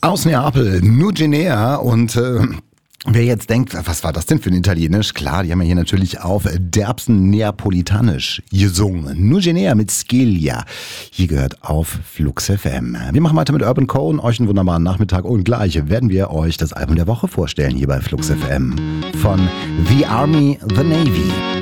Aus Neapel, Nugenea und wer jetzt denkt, was war das denn für ein Italienisch? Klar, die haben ja hier natürlich auf derbsten Neapolitanisch gesungen. Nugenea mit Scelia. Hier gehört auf Flux FM. Wir machen weiter mit Urban Cone. Euch einen wunderbaren Nachmittag und gleich werden wir euch das Album der Woche vorstellen hier bei Flux FM. Von The Army, The Navy.